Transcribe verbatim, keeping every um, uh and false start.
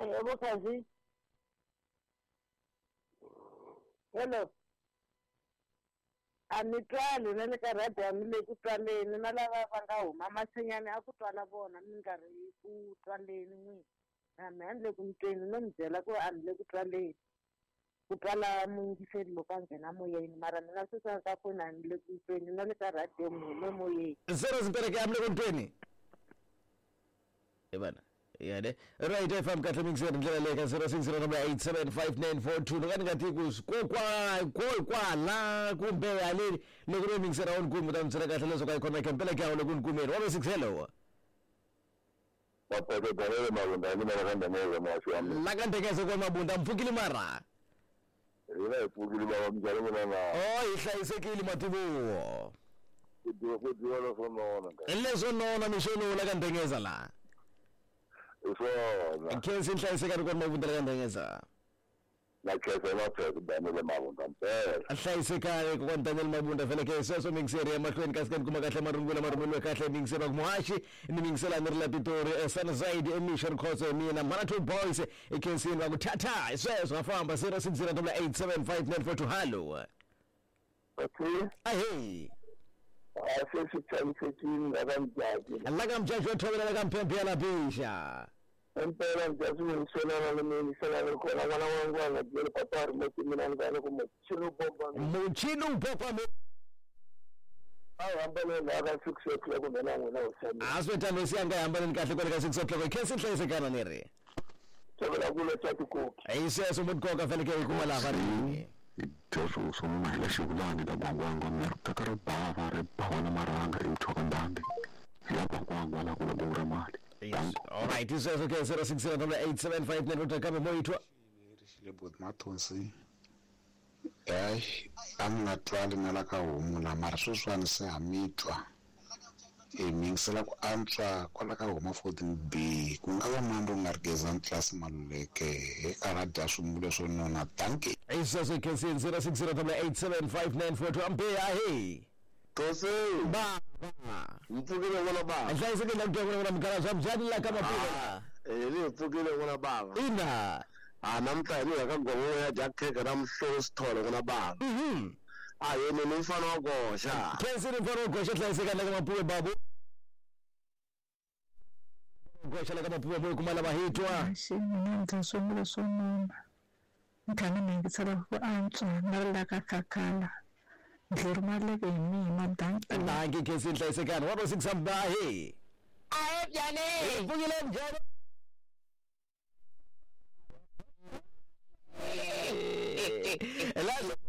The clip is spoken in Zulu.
Yebo kazi. Hello. Anitlali na le ka radio ya mi le ku twaleni na lava va nga huma masenyani a ku twala vona minkarhi ku twaleni n'wina. Na mi handle ku ntweni no mi byela ku a ni le ku twaleni. Ku twala mungiseli loko a nghena moyeni mara mina sweswi ka foni a ni le ku ntweni na le ka radio mi hume moyeni. zero zimpereke a mi le ku ntweni. Ebana. Yane right F M kahle mingizeni ndlela leka zero six zero eight seven five nine four two ngani ngathi ku kwa kwa kwa la kumbe yaleni lokho mingizera on kumu tamtsela kahle lezo ka ikhona kempela kyawo lokunkumeni wabe six hello Waphethe dale mabunda ni mara kanda neza macho ami la kandekeze kwa mabunda mfukile mara ina ifukile baba mjalo mina na oh ihlayisekile matibuwo kudiwa kudiwa lo sonona lezo nona mishono la kandengeza la so khensi ihlayisekile kwa mabunda la kandengeza la khethe la phela Daniel Mabunda mpela ahlayisekile kwa Daniel Mabunda vele ke seso mingiseri emahlweni kasikani kuma kahle marungula marungula kahle mingisera kumuhashi ni mingisela nirla pitori Sunzide emission khoso mina Manato Boys ekensini wakuthatha seso ngafamba zero six zero eight seven five nine four two hello okay ahe asesithamsekini ngabanjani alaka mjaji wathobela kampempela bisha empela mjaji ngiselana nemini selana khona bana wangwana ngile papari mothi mina ngane kumchino bomba muchino bomba ayi hambele la ka six o'clock ngena ngena usami aswetando siyanga hambele kahle kwele ka six o'clock khensi ihlayisekana nere tshobela kule tshati koki ayiseso mutkoka vele ke kuma la varini Josu sono mahla shugulani da bangwango mertakara bava re bawana maranga imthoka ndambi ya bangwango la kula bura mali yes all right this is okay zero six zero eight seven five nine utakame moitwa rishile bod mathonsi eh amngatwali nala ka homu na mara sweswani se hamitwa e mingisela ku antswa kwala ka homa fourteen B ku nga va mambo nga rigeza class maluleke eka radio swimbulo swo nona tanki ayiseso khensi zero six zero eight seven five nine four two ambe ahe tose ba mfukile ngona baba ahlayisekile ndakuthokola kuna mgala zamjani la kama pila eh ni mfukile ngona baba ina ah namhla ni yakagomela jakheke namhlo sithole ngona baba mhm aye mina umfana wakosha khensi mfana wakosha ahlayisekile kama puwe babu Gosha la kama puwe moyo kumala bahitwa shi mina ndzasungula sonoma nthana mengitsala ku antswa nala ka kakala ndlirmaleke hi mina danki nangi khensi ihlayisekana wabo sikusambahe Aye byane. vukile mjani Elazo